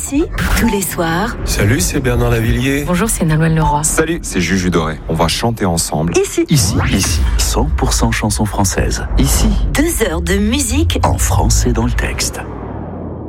Ici, tous les soirs. Salut, c'est Bernard Lavillier. Bonjour, c'est Nolwenn Leroy. Salut, c'est Juju Doré. On va chanter ensemble. Ici. 100% chansons françaises. Ici. 2 heures de musique en français dans le texte.